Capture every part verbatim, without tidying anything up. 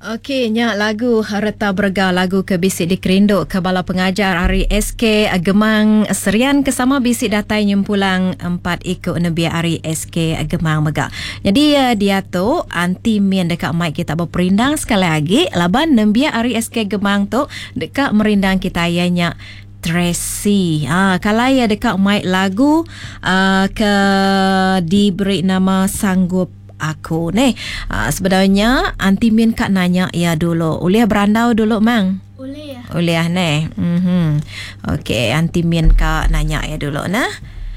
Okey, nyak lagu Harta Berga, lagu ke Bisik di Kerinduk Kepala Pengajar Ari S K Gemang Serian kesama Bisik Datai Nyempulang empat ikut Nabi Ari S K Gemang Megak. Jadi uh, dia tu anti min dekat mic kita berperindang sekali lagi laban Nabi Ari S K Gemang tu dekat merindang kita ianya Tracy. Ah, kalau ya dekat mic lagu uh, ke diberi nama Sanggup Aku ni. Uh, sebenarnya anti min kak nanya ya dulu. Uliah berandau dulu mang. Boleh ya. Uliah ni. Mhm. Okey, anti min kak nanya ya dulu nah.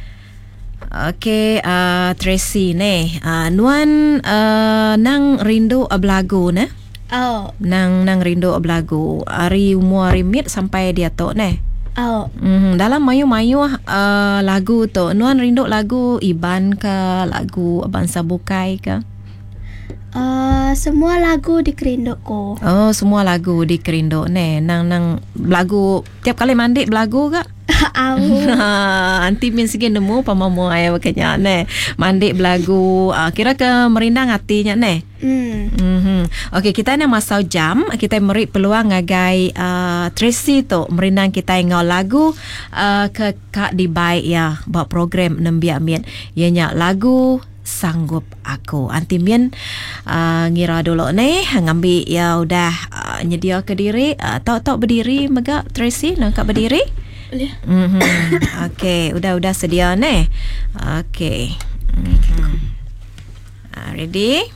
Okey, uh, Tracy ni. Uh, nuan uh, nang rindu ablagu nah. Oh. Nang nang rindu ablagu. Ari umur ari mit sampai dia tok ni. Oh. Mm, dalam mayu-mayu uh, lagu tu, nuan rindu lagu Iban ke, lagu Abang Sabukai ke? Uh, semua lagu di Kerinduk ko. Oh, semua lagu di Kerinduk ni. Nang nang lagu tiap kali mandi belagu ke? Au. Anti min segi nemu pamamu ayah makanya ni. Mandi belagu. Uh, kira ke merindang hatinya ni. Hmm. Mm-hmm. Okey, kita ni masau jam. Kita beri peluang ngagai uh, Tracy tu merindang kita ngau lagu uh, ke Kak Dibai ya buat program Nembia Min. Ianya lagu Sanggup Aku. Anti min uh, ngira dulu ni ngambil ya udah uh, nyedia ke diri. Uh, tok-tok berdiri megak Tracy nak kat berdiri? Boleh. Mm-hmm. Okey, udah-udah sedia ni. Okey. Mm-hmm. Uh, ready?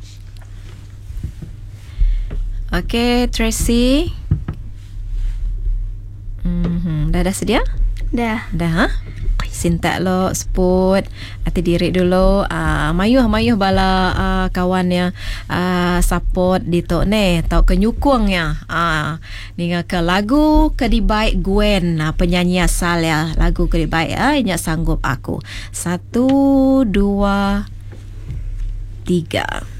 Okey, Tracy. Mm-hmm. Dah dah sedia? Dah. Dah, ha? Sintak lo sport hati diri dulu. Uh, mayuh mayuh bala uh, kawannya uh, support di tok ni tau kenyukungnya. Ah, uh, ninga ke lagu Kedibai Gwen, uh, penyanyi asal ya. Lagu Kedibai ah uh, nya Sanggup Aku. Satu, dua, tiga.